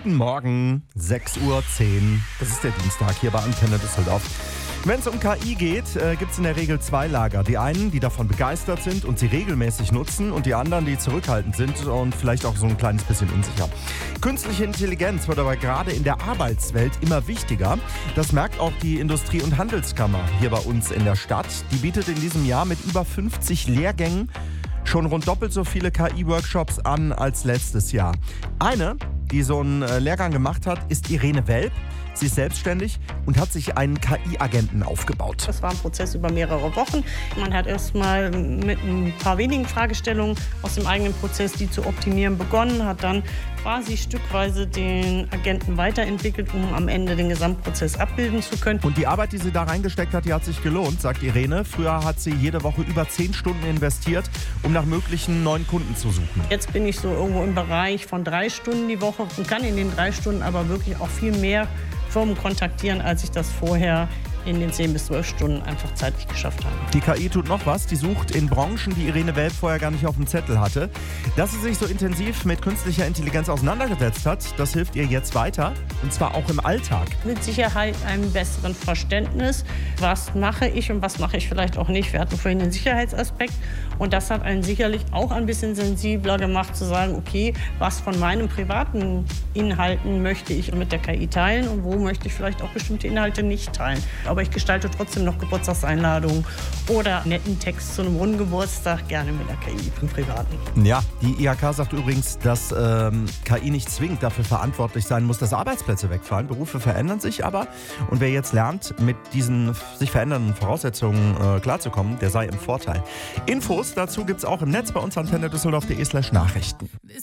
Guten Morgen, 6:10 Uhr. Das ist der Dienstag hier bei Antenne Düsseldorf. Wenn es um KI geht, gibt es in der Regel zwei Lager. Die einen, die davon begeistert sind und sie regelmäßig nutzen, und die anderen, die zurückhaltend sind und vielleicht auch so ein kleines bisschen unsicher. Künstliche Intelligenz wird aber gerade in der Arbeitswelt immer wichtiger. Das merkt auch die Industrie- und Handelskammer hier bei uns in der Stadt. Die bietet in diesem Jahr mit über 50 Lehrgängen schon rund doppelt so viele KI-Workshops an als letztes Jahr. Eine, die so einen Lehrgang gemacht hat, ist Irene Welp. Sie ist selbstständig und hat sich einen KI-Agenten aufgebaut. Das war ein Prozess über mehrere Wochen. Man hat erstmal mit ein paar wenigen Fragestellungen aus dem eigenen Prozess, die zu optimieren, begonnen, hat dann quasi stückweise den Agenten weiterentwickelt, um am Ende den Gesamtprozess abbilden zu können. Und die Arbeit, die sie da reingesteckt hat, die hat sich gelohnt, sagt Irene. Früher hat sie jede Woche über 10 Stunden investiert, um nach möglichen neuen Kunden zu suchen. Jetzt bin ich so irgendwo im Bereich von 3 Stunden die Woche und kann in den 3 Stunden aber wirklich auch viel mehr Firmen kontaktieren, als ich das vorher in den 10 bis 12 Stunden einfach zeitlich geschafft habe. Die KI tut noch was. Die sucht in Branchen, die Irene Welp vorher gar nicht auf dem Zettel hatte. Dass sie sich so intensiv mit künstlicher Intelligenz auseinandergesetzt hat, das hilft ihr jetzt weiter. Und zwar auch im Alltag. Mit Sicherheit einem besseren Verständnis, was mache ich und was mache ich vielleicht auch nicht. Wir hatten vorhin den Sicherheitsaspekt und das hat einen sicherlich auch ein bisschen sensibler gemacht, zu sagen, okay, was von meinen privaten Inhalten möchte ich mit der KI teilen und wo möchte ich vielleicht auch bestimmte Inhalte nicht teilen. Aber ich gestalte trotzdem noch Geburtstagseinladungen oder netten Text zu einem runden Geburtstag gerne mit der KI im Privaten. Ja, die IHK sagt übrigens, dass KI nicht zwingend dafür verantwortlich sein muss, dass Arbeitsplätze wegfallen. Berufe verändern sich aber. Und wer jetzt lernt, mit diesen sich verändernden Voraussetzungen klarzukommen, der sei im Vorteil. Infos dazu gibt es auch im Netz bei uns antennedüsseldorf.de/Nachrichten.